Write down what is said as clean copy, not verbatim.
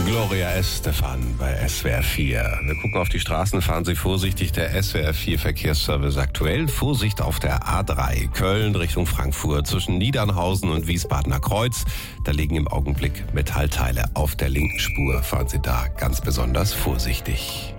Gloria Estefan bei SWR 4. Wir gucken auf die Straßen, fahren Sie vorsichtig. Der SWR 4 Verkehrsservice aktuell. Vorsicht auf der A3 Köln Richtung Frankfurt zwischen Niedernhausen und Wiesbadener Kreuz. Da liegen im Augenblick Metallteile auf der linken Spur. Fahren Sie da ganz besonders vorsichtig.